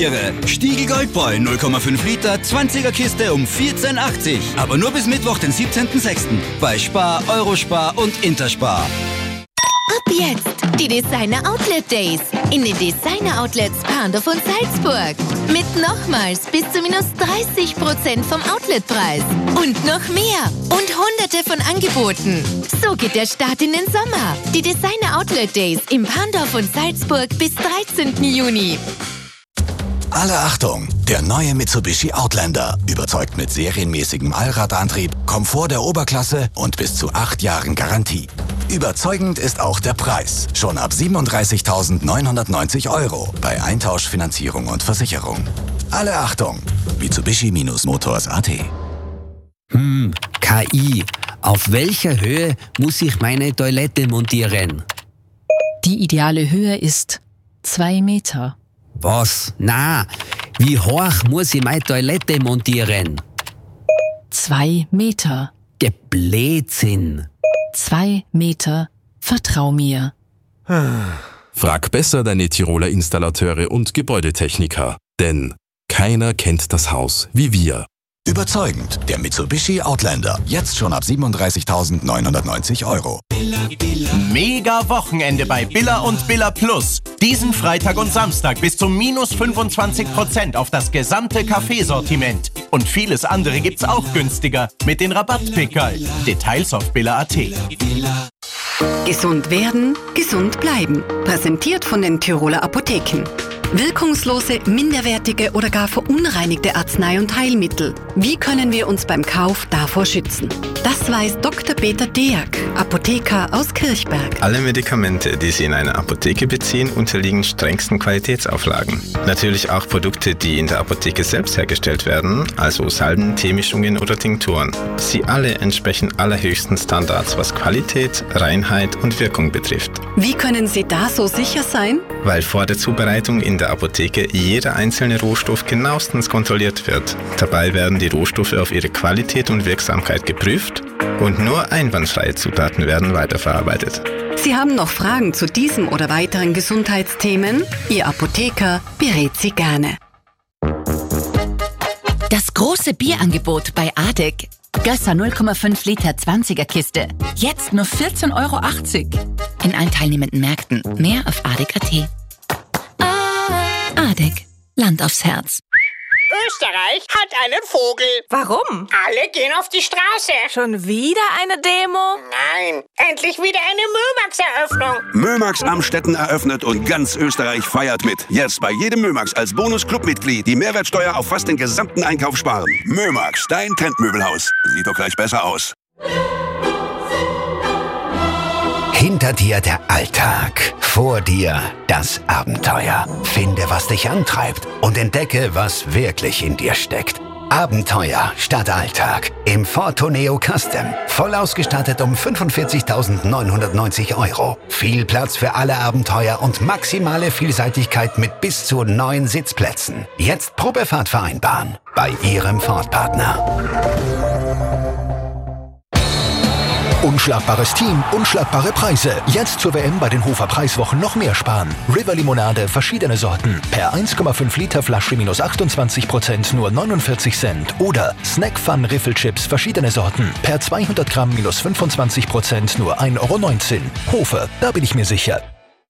Tiere. Stiegl Goldbräu 0,5 Liter, 20er Kiste um 14,80. Aber nur bis Mittwoch, den 17.06. bei Spar, Eurospar und Interspar. Ab jetzt die Designer Outlet Days in den Designer Outlets Parndorf und Salzburg. Mit nochmals bis zu minus 30% vom Outletpreis. Und noch mehr. Und hunderte von Angeboten. So geht der Start in den Sommer. Die Designer Outlet Days im Parndorf und Salzburg bis 13. Juni. Alle Achtung! Der neue Mitsubishi Outlander überzeugt mit serienmäßigem Allradantrieb, Komfort der Oberklasse und bis zu 8 Jahren Garantie. Überzeugend ist auch der Preis. Schon ab 37.990 € bei Eintausch, Finanzierung und Versicherung. Alle Achtung! Mitsubishi-Motors.at. KI. Auf welcher Höhe muss ich meine Toilette montieren? Die ideale Höhe ist 2 Meter. Was? Na, wie hoch muss ich meine Toilette montieren? 2 Meter. Blödsinn. 2 Meter. Vertrau mir. Frag besser deine Tiroler Installateure und Gebäudetechniker, denn keiner kennt das Haus wie wir. Überzeugend, der Mitsubishi Outlander. Jetzt schon ab 37.990 €. Mega Wochenende bei Billa und Billa Plus. Diesen Freitag und Samstag bis zu minus 25% auf das gesamte Kaffeesortiment. Und vieles andere gibt's auch günstiger mit den Rabattpickerl. Details auf billa.at. Gesund werden, gesund bleiben. Präsentiert von den Tiroler Apotheken. Wirkungslose, minderwertige oder gar verunreinigte Arznei- und Heilmittel. Wie können wir uns beim Kauf davor schützen? Das weiß Dr. Peter Deak, Apotheker aus Kirchberg. Alle Medikamente, die Sie in einer Apotheke beziehen, unterliegen strengsten Qualitätsauflagen. Natürlich auch Produkte, die in der Apotheke selbst hergestellt werden, also Salben, Teemischungen oder Tinkturen. Sie alle entsprechen allerhöchsten Standards, was Qualität, Reinheit und Wirkung betrifft. Wie können Sie da so sicher sein? Weil vor der Zubereitung in der Apotheke jeder einzelne Rohstoff genauestens kontrolliert wird. Dabei werden die Rohstoffe auf ihre Qualität und Wirksamkeit geprüft und nur einwandfreie Zutaten werden weiterverarbeitet. Sie haben noch Fragen zu diesem oder weiteren Gesundheitsthemen? Ihr Apotheker berät Sie gerne. Das große Bierangebot bei ADEC. Gösser 0,5 Liter 20er Kiste. Jetzt nur 14,80 €. In allen teilnehmenden Märkten. Mehr auf adec.at. ADEC. Land aufs Herz. Österreich hat einen Vogel. Warum? Alle gehen auf die Straße. Schon wieder eine Demo? Nein, endlich wieder eine Mömax-Eröffnung. Mömax Amstetten eröffnet und ganz Österreich feiert mit. Jetzt bei jedem Mömax als Bonus-Clubmitglied die Mehrwertsteuer auf fast den gesamten Einkauf sparen. Mömax, dein Trendmöbelhaus. Sieht doch gleich besser aus. Hinter dir der Alltag, vor dir das Abenteuer. Finde, was dich antreibt und entdecke, was wirklich in dir steckt. Abenteuer statt Alltag im Ford Tourneo Custom. Voll ausgestattet um 45.990 €. Viel Platz für alle Abenteuer und maximale Vielseitigkeit mit bis zu 9 Sitzplätzen. Jetzt Probefahrt vereinbaren bei Ihrem Ford-Partner. Unschlagbares Team, unschlagbare Preise. Jetzt zur WM bei den Hofer Preiswochen noch mehr sparen. River Limonade, verschiedene Sorten. Per 1,5 Liter Flasche minus 28% nur 49 Cent. Oder Snack Fun Riffelchips, verschiedene Sorten. Per 200 Gramm minus 25% nur 1,19 €. Hofer, da bin ich mir sicher.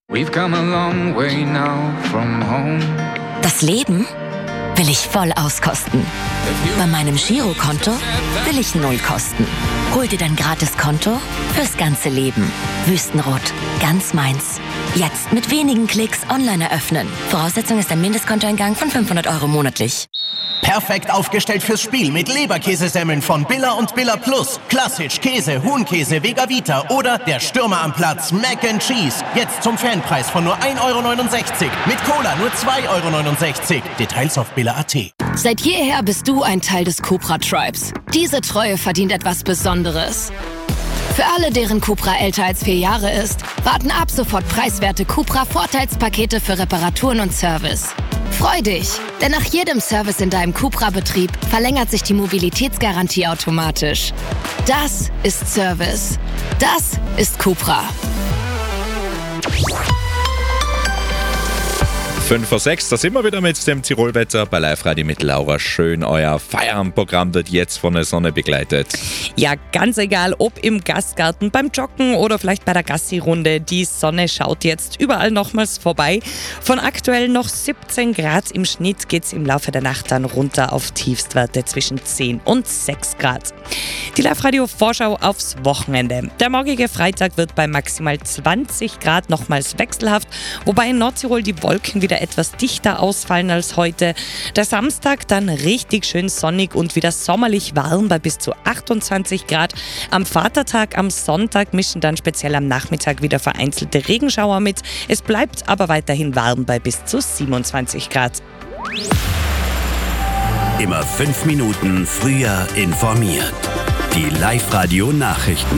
Das Leben will ich voll auskosten. Bei meinem Girokonto will ich 0 kosten. Hol dir dein Gratiskonto fürs ganze Leben. Wüstenrot, ganz meins. Jetzt mit wenigen Klicks online eröffnen. Voraussetzung ist ein Mindestkontoeingang von 500 € monatlich. Perfekt aufgestellt fürs Spiel mit Leberkäsesemmeln von Billa und Billa Plus. Klassisch, Käse, Huhnkäse, Vega Vita oder der Stürmer am Platz, Mac and Cheese. Jetzt zum Fanpreis von nur 1,69 €. Mit Cola nur 2,69 €. Details auf billa.at. Seit jeher bist du ein Teil des Cupra Tribes. Diese Treue verdient etwas Besonderes. Für alle, deren Cupra älter als 4 Jahre ist, warten ab sofort preiswerte Cupra-Vorteilspakete für Reparaturen und Service. Freu dich, denn nach jedem Service in deinem Cupra-Betrieb verlängert sich die Mobilitätsgarantie automatisch. Das ist Service. Das ist Cupra. 5:06, da sind wir wieder mit dem Tirolwetter bei Live-Radio mit Laura Schön. Euer Feierabendprogramm wird jetzt von der Sonne begleitet. Ja, ganz egal, ob im Gastgarten, beim Joggen oder vielleicht bei der Gassi-Runde. Die Sonne schaut jetzt überall nochmals vorbei. Von aktuell noch 17 Grad im Schnitt geht's im Laufe der Nacht dann runter auf Tiefstwerte zwischen 10 und 6 Grad. Die Live-Radio-Vorschau aufs Wochenende. Der morgige Freitag wird bei maximal 20 Grad nochmals wechselhaft, wobei in Nordtirol die Wolken wieder etwas dichter ausfallen als heute. Der Samstag dann richtig schön sonnig und wieder sommerlich warm bei bis zu 28 Grad. Am Vatertag, am Sonntag mischen dann speziell am Nachmittag wieder vereinzelte Regenschauer mit. Es bleibt aber weiterhin warm bei bis zu 27 Grad. Immer 5 Minuten früher informiert. Die Live-Radio-Nachrichten.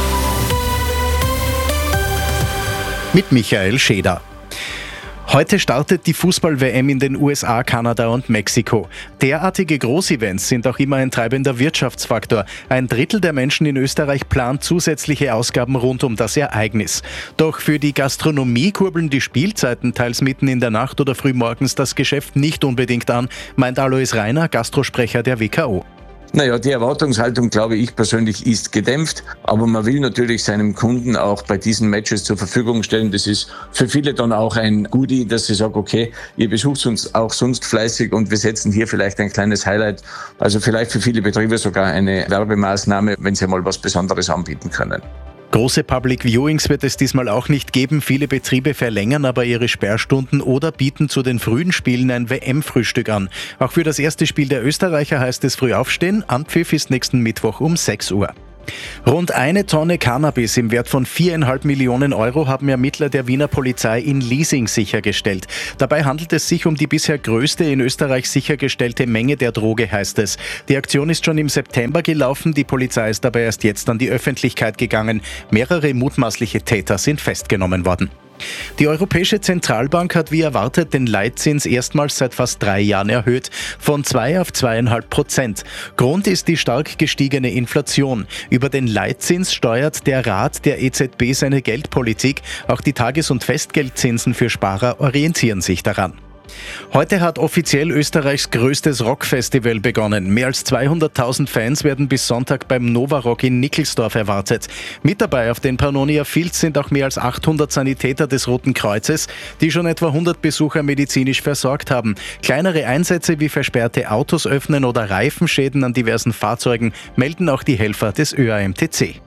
Mit Michael Scheder. Heute startet die Fußball-WM in den USA, Kanada und Mexiko. Derartige Großevents sind auch immer ein treibender Wirtschaftsfaktor. 1/3 der Menschen in Österreich plant zusätzliche Ausgaben rund um das Ereignis. Doch für die Gastronomie kurbeln die Spielzeiten teils mitten in der Nacht oder frühmorgens das Geschäft nicht unbedingt an, meint Alois Rainer, Gastrosprecher der WKO. Naja, die Erwartungshaltung, glaube ich persönlich, ist gedämpft. Aber man will natürlich seinem Kunden auch bei diesen Matches zur Verfügung stellen. Das ist für viele dann auch ein Goodie, dass sie sagen, okay, ihr besucht uns auch sonst fleißig und wir setzen hier vielleicht ein kleines Highlight. Also vielleicht für viele Betriebe sogar eine Werbemaßnahme, wenn sie mal was Besonderes anbieten können. Große Public Viewings wird es diesmal auch nicht geben. Viele Betriebe verlängern aber ihre Sperrstunden oder bieten zu den frühen Spielen ein WM-Frühstück an. Auch für das erste Spiel der Österreicher heißt es früh aufstehen. Anpfiff ist nächsten Mittwoch um 6 Uhr. Rund 1 Tonne Cannabis im Wert von 4,5 Millionen Euro haben Ermittler der Wiener Polizei in Liesing sichergestellt. Dabei handelt es sich um die bisher größte in Österreich sichergestellte Menge der Droge, heißt es. Die Aktion ist schon im September gelaufen, die Polizei ist dabei erst jetzt an die Öffentlichkeit gegangen. Mehrere mutmaßliche Täter sind festgenommen worden. Die Europäische Zentralbank hat wie erwartet den Leitzins erstmals seit fast 3 Jahren erhöht, von 2 auf 2,5%. Grund ist die stark gestiegene Inflation. Über den Leitzins steuert der Rat der EZB seine Geldpolitik. Auch die Tages- und Festgeldzinsen für Sparer orientieren sich daran. Heute hat offiziell Österreichs größtes Rockfestival begonnen. Mehr als 200.000 Fans werden bis Sonntag beim Nova Rock in Nickelsdorf erwartet. Mit dabei auf den Pannonia Fields sind auch mehr als 800 Sanitäter des Roten Kreuzes, die schon etwa 100 Besucher medizinisch versorgt haben. Kleinere Einsätze wie versperrte Autos öffnen oder Reifenschäden an diversen Fahrzeugen melden auch die Helfer des ÖAMTC.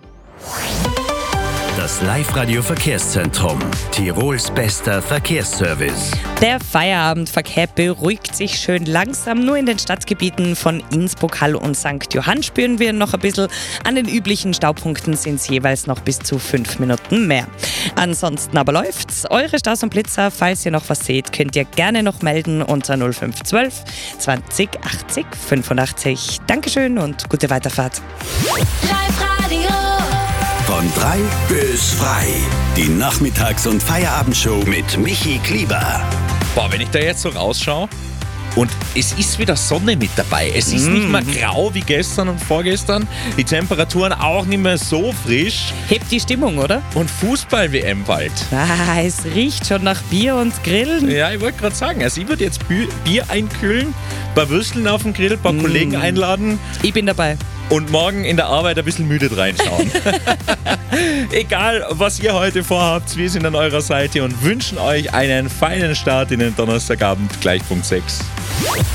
Das Live-Radio-Verkehrszentrum. Tirols bester Verkehrsservice. Der Feierabendverkehr beruhigt sich schön langsam. Nur in den Stadtgebieten von Innsbruck, Hall und St. Johann spüren wir noch ein bisschen. An den üblichen Staupunkten sind es jeweils noch bis zu 5 Minuten mehr. Ansonsten aber läuft's. Eure Staus und Blitzer, falls ihr noch was seht, könnt ihr gerne noch melden unter 0512 20 80 85. Dankeschön und gute Weiterfahrt. Live-Radio. Von 3 bis frei. Die Nachmittags- und Feierabendshow mit Michi Klieber. Boah, wenn ich da jetzt so rausschaue und es ist wieder Sonne mit dabei. Es ist nicht mehr grau wie gestern und vorgestern. Die Temperaturen auch nicht mehr so frisch. Hebt die Stimmung, oder? Und Fußball-WM bald. Ah, es riecht schon nach Bier und Grillen. Ja, ich wollte gerade sagen, also ich würde jetzt Bier einkühlen, ein paar Würsteln auf dem Grill, ein paar Kollegen einladen. Ich bin dabei. Und morgen in der Arbeit ein bisschen müde reinschauen. Egal, was ihr heute vorhabt, wir sind an eurer Seite und wünschen euch einen feinen Start in den Donnerstagabend, gleich Punkt 6.